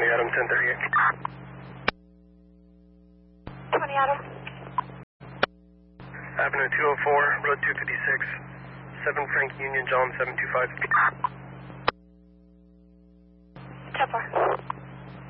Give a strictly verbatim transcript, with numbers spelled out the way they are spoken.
twenty Adam, ten thirty-eight. twenty Adam. Avenue two oh four, Road two fifty-six, seven Frank Union, John seven two five. ten four.